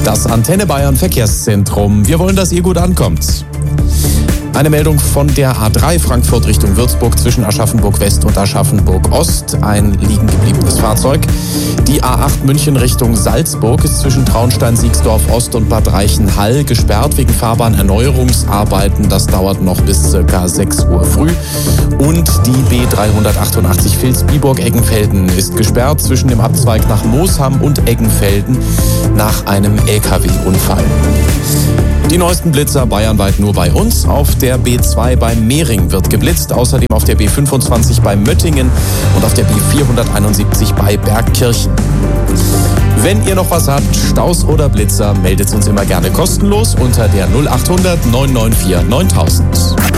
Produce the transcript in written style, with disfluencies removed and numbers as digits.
Das Antenne Bayern Verkehrszentrum. Wir wollen, dass ihr gut ankommt. Eine Meldung von der A3 Frankfurt Richtung Würzburg zwischen Aschaffenburg West und Aschaffenburg Ost. Ein liegen gebliebenes Fahrzeug. Die A8 München Richtung Salzburg ist zwischen Traunstein, Siegsdorf Ost und Bad Reichenhall gesperrt wegen Fahrbahnerneuerungsarbeiten. Das dauert noch bis ca. 6 Uhr früh. Und die B388 Vilsbiburg-Eggenfelden ist gesperrt zwischen dem Abzweig nach Moosham und Eggenfelden nach einem LKW-Unfall. Die neuesten Blitzer bayernweit nur bei uns. Auf der B2 bei Mehring wird geblitzt. Außerdem auf der B25 bei Möttingen und auf der B471 bei Bergkirchen. Wenn ihr noch was habt, Staus oder Blitzer, meldet uns immer gerne kostenlos unter der 0800 994 9000.